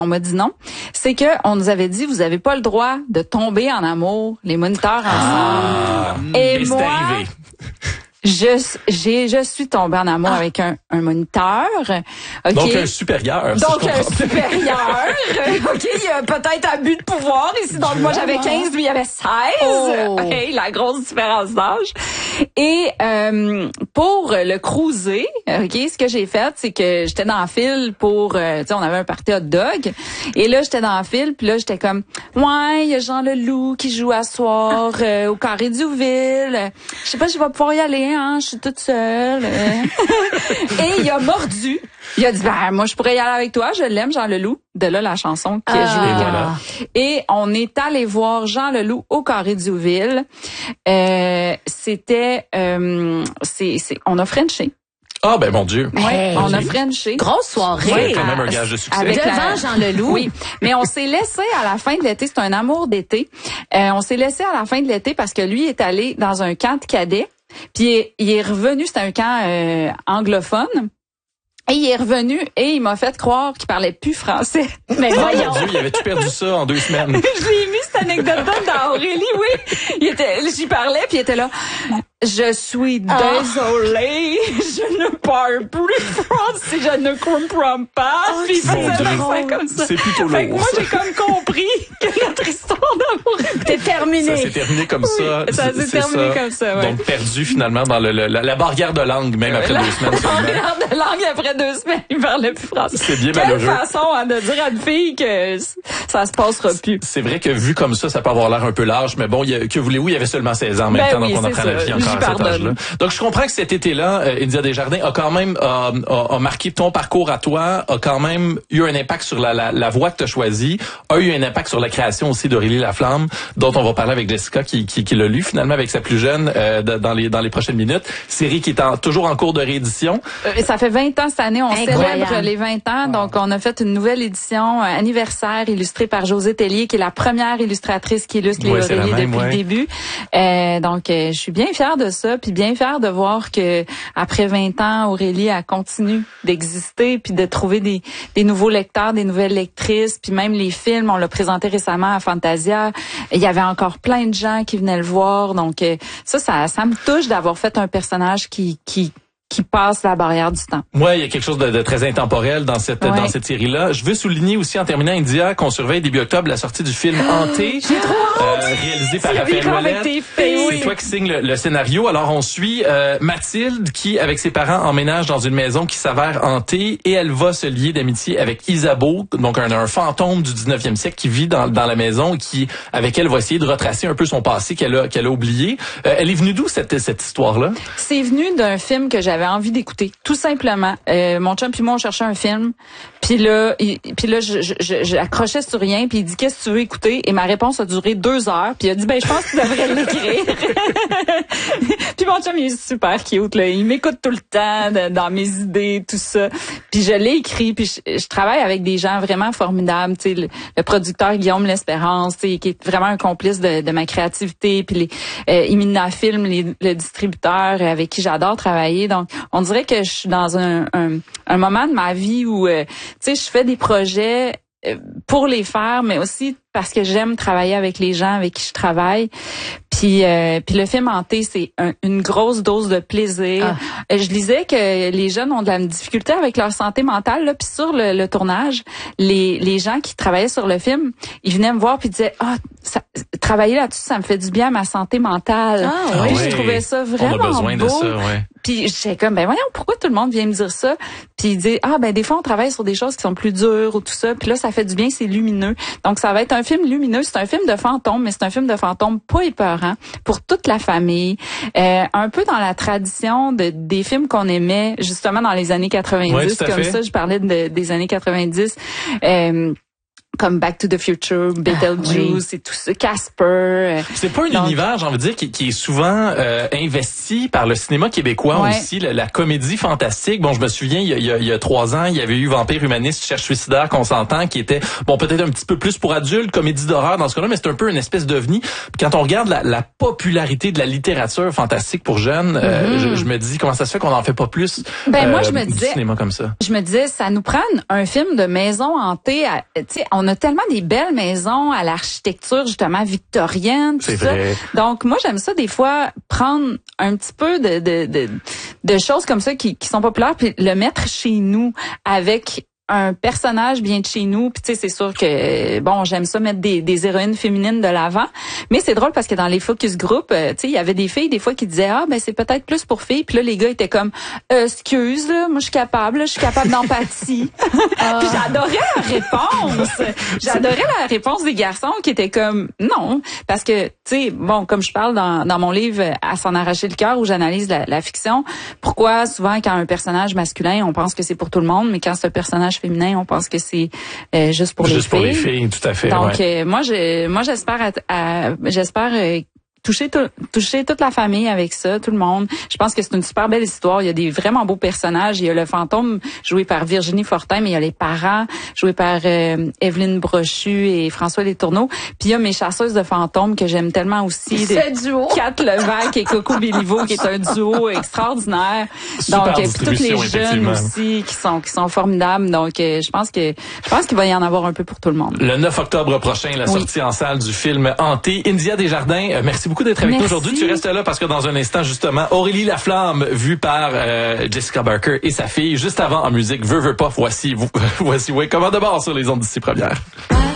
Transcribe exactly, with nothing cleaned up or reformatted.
on m'a dit non, c'est que on nous avait dit vous avez pas le droit de tomber en amour, les moniteurs ensemble. Ah, et et c'est moi, arrivé. Je, j'ai, je suis tombée en amour ah. avec un, un moniteur. Okay. Donc un supérieur. Donc si un supérieur. OK, il y a peut-être abus de pouvoir ici. Donc moi j'avais quinze, lui il avait seize. Oh. OK, la grosse différence d'âge. Et euh, pour le cruiser, OK, ce que j'ai fait, c'est que j'étais dans le fil pour euh, tu sais on avait un party hot dog et là j'étais dans le fil, puis là j'étais comme ouais, il y a Jean Leloup qui joue à soir euh, au Carré Duville. Je sais pas si je vais pouvoir y aller. Hein, je suis toute seule. Et il a mordu. Il a dit, ben, moi, je pourrais y aller avec toi. Je l'aime, Jean Leloup. De là, la chanson qui a joué. Et voilà. Et on est allé voir Jean Leloup au Carré Duville. Euh, c'était, euh, c'est, c'est, on a frenché. Ah, ben, mon Dieu. Oui, hey, on a frenché. Grosse soirée. Oui, quand même un gage de succès. Avec devant Jean Leloup. Oui, mais on s'est laissé à la fin de l'été, c'est un amour d'été. Euh, on s'est laissé à la fin de l'été parce que lui est allé dans un camp de cadets. Puis il est, il est revenu, c'était un camp euh, anglophone. Et il est revenu et il m'a fait croire qu'il parlait plus français. Mais voyons. Oh mon Dieu, il avait tout perdu ça en deux semaines. Je l'ai mis cette anecdote-là dans Aurélie, oui. Il était, j'y parlais puis il était là. Je suis ah. désolée, je ne parle plus français, je ne comprends pas. Oh, puis il faisait ça comme ça. C'est plutôt lourd. Fait que moi, j'ai comme compris que notre histoire d'amour était terminée. Ça s'est terminé comme oui, ça. Ça s'est terminé ça. comme ça, ouais. Donc perdu finalement dans le, le, la, la barrière de langue, même après la, deux semaines. La barrière de langue après deux semaines, il parlait plus français. C'est bien Quelle malheureux. façon hein, de dire à une fille que ça se passera plus. C'est vrai que vu comme ça, ça peut avoir l'air un peu large, mais bon, il y a, que voulez-vous, il y avait seulement seize ans en même ben temps, oui, donc on apprend ça. la vie encore à cet âge-là. Donc je comprends que cet été-là, euh, India Desjardins a quand même euh, a, a marqué ton parcours à toi, a quand même eu un impact sur la, la, la voie que tu as choisie, a eu un impact sur la création aussi d'Aurélie Laflamme, dont on va parler avec Jessica qui, qui, qui l'a lu finalement avec sa plus jeune euh, dans les dans les prochaines minutes. Série qui est en, toujours en cours de réédition. Euh, ça fait vingt ans cette année, on Incroyable. célèbre les vingt ans, wow. donc on a fait une nouvelle édition euh, anniversaire illustrée par Josée Tellier, qui est la première illustratrice qui illustre les ouais, Aurélie même, depuis ouais. le début. Euh, donc euh, je suis bien fière de ça, puis bien fière de voir que après vingt ans, Aurélie a continué d'exister, puis de trouver des, des nouveaux lecteurs, des nouvelles lectrices, puis même les films, on l'a présenté récemment à Fantasia. Il y avait encore plein de gens qui venaient le voir, donc euh, ça, ça, ça me touche d'avoir fait un personnage qui, qui qui passe la barrière du temps. Ouais, il y a quelque chose de, de très intemporel dans cette ouais. dans cette série-là. Je veux souligner aussi en terminant, India, qu'on surveille début octobre la sortie du film Hanté, J'ai trop hâte. euh, réalisé par Raphaël Ouellet. C'est oui. toi qui signe le, le scénario. Alors on suit euh, Mathilde qui, avec ses parents, emménage dans une maison qui s'avère hantée et elle va se lier d'amitié avec Isabeau, donc un, un fantôme du dix-neuvième siècle qui vit dans, dans la maison et qui, avec elle, va essayer de retracer un peu son passé qu'elle a qu'elle a oublié. Euh, elle est venue d'où cette cette histoire-là? C'est venu d'un film que j'avais envie d'écouter, tout simplement. Euh, mon chum puis moi on cherchait un film, puis là, il, puis là, je, je, je, j'accrochais sur rien, puis il dit qu'est-ce que tu veux écouter, et ma réponse a duré deux heures, puis il a dit ben je pense que tu devrais l'écrire. Puis mon chum il est super cute là, il m'écoute tout le temps de, dans mes idées, tout ça. Puis je l'ai écrit, puis je, je travaille avec des gens vraiment formidables, tu sais, le, le producteur Guillaume L'Espérance, tu sais, qui est vraiment un complice de, de ma créativité, puis les euh, Imina Film, les, le distributeur avec qui j'adore travailler. Donc on dirait que je suis dans un, un, un moment de ma vie où, euh, tu sais, je fais des projets pour les faire, mais aussi parce que j'aime travailler avec les gens avec qui je travaille. Puis, euh, puis le film Hanté, c'est un, une grosse dose de plaisir. Ah. Je lisais que les jeunes ont de la difficulté avec leur santé mentale. Là, puis sur le, le tournage, les, les gens qui travaillaient sur le film, ils venaient me voir puis disaient ah, ça, travailler là-dessus, ça me fait du bien à ma santé mentale. Ah, puis oui. je trouvais ça vraiment beau. On a besoin beau. de ça, ouais. Puis j'étais comme ben voyons pourquoi tout le monde vient me dire ça. Puis il dit ah ben des fois on travaille sur des choses qui sont plus dures ou tout ça. Puis là ça fait du bien, c'est lumineux. Donc ça va être un film lumineux. C'est un film de fantômes, mais c'est un film de fantômes pas épeurant pour toute la famille. Euh, un peu dans la tradition de des films qu'on aimait justement dans les années quatre-vingt-dix. Ouais, tout à comme fait. ça, je parlais de, des années quatre-vingt-dix. Euh, comme Back to the Future, Beetlejuice oui. et tout ça, Casper. C'est pas un Donc, univers, j'ai envie de dire, qui, qui est souvent euh, investi par le cinéma québécois ouais. aussi, la, la comédie fantastique. Bon, je me souviens, il y, a, il, y a, il y a trois ans, il y avait eu Vampire humaniste, Cherche suicidaire, qu'on s'entend, qui était, bon, peut-être un petit peu plus pour adultes, comédie d'horreur dans ce cas-là, mais c'est un peu une espèce d'ovni. Quand on regarde la, la popularité de la littérature fantastique pour jeunes, mm-hmm. euh, je, je me dis, comment ça se fait qu'on en fait pas plus ben, euh, moi, je me du disais, cinéma comme ça? Je me disais, ça nous prend un film de maison hantée. Tu sais, on a tellement des belles maisons à l'architecture, justement, victorienne, tout c'est ça. Vrai. Donc, moi, j'aime ça, des fois, prendre un petit peu de, de, de, de choses comme ça qui, qui sont populaires, puis le mettre chez nous avec un personnage bien de chez nous. Puis tu sais, c'est sûr que bon, j'aime ça mettre des, des héroïnes féminines de l'avant, mais c'est drôle parce que dans les focus group, euh, tu sais, il y avait des filles des fois qui disaient ah ben c'est peut-être plus pour filles. Puis là les gars étaient comme euh, excuse là, moi je suis capable, là, je suis capable d'empathie. Ah. Puis j'adorais la réponse. J'adorais la réponse des garçons qui étaient comme non, parce que tu sais, bon, comme je parle dans dans mon livre À s'en arracher le cœur où j'analyse la, la fiction, pourquoi souvent quand un personnage masculin, on pense que c'est pour tout le monde, mais quand c'est un personnage féminin, on pense que c'est euh, juste pour juste les filles. Juste pour les filles, tout à fait. Donc ouais. euh, moi je moi j'espère à, à, j'espère euh, toucher tout, toucher toute la famille avec ça, tout le monde. Je pense que c'est une super belle histoire. Il y a des vraiment beaux personnages. Il y a le fantôme joué par Virginie Fortin, mais il y a les parents joués par euh, Evelyne Brochu et François Letourneau. Puis il y a mes chasseuses de fantômes que j'aime tellement aussi. Ce duo. Kat Levac et Coco Béliveau, qui est un duo extraordinaire. Super Donc, puis tous les jeunes effectivement. aussi qui sont qui sont formidables. Donc, euh, je pense que je pense qu'il va y en avoir un peu pour tout le monde. Le neuf octobre prochain, la oui. sortie en salle du film Hanté. India Desjardins, euh, merci beaucoup d'être avec merci. nous aujourd'hui. Tu restes là parce que dans un instant, justement, Aurélie Laflamme, vue par euh, Jessica Barker et sa fille, juste avant en musique, veut, veut pas, voici, voici, oui, comment de bord sur les ondes d'ici première.